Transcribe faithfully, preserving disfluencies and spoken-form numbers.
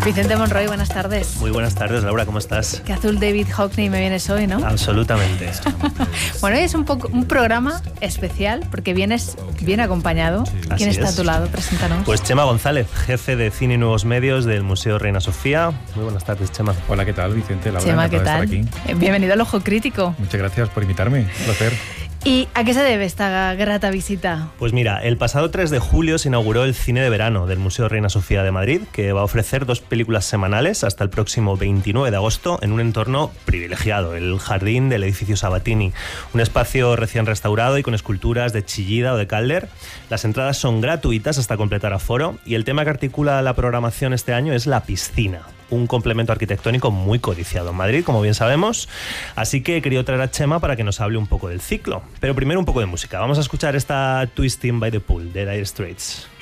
Vicente Monroy, buenas tardes. Muy buenas tardes, Laura, ¿cómo estás? Qué azul David Hockney me vienes hoy, ¿no? Absolutamente. Bueno, hoy es un, poco, un programa especial porque vienes bien acompañado. Así ¿Quién está es. a tu lado? Preséntanos. Pues Chema González, jefe de Cine y Nuevos Medios del Museo Reina Sofía. Muy buenas tardes, Chema. Hola, ¿qué tal, Vicente? Laura, Chema, ¿qué encantado tal? de estar aquí. Bienvenido al Ojo Crítico. Muchas gracias por invitarme, un placer. ¿Y a qué se debe esta grata visita? Pues mira, el pasado tres de julio se inauguró el Cine de Verano del Museo Reina Sofía de Madrid, que va a ofrecer dos películas semanales hasta el próximo veintinueve de agosto en un entorno privilegiado, el jardín del edificio Sabatini, un espacio recién restaurado y con esculturas de Chillida o de Calder. Las entradas son gratuitas hasta completar aforo y el tema que articula la programación este año es la piscina, un complemento arquitectónico muy codiciado en Madrid, como bien sabemos. Así que he querido traer a Chema para que nos hable un poco del ciclo. Pero primero un poco de música. Vamos a escuchar esta Twisting by the Pool de Dire Straits.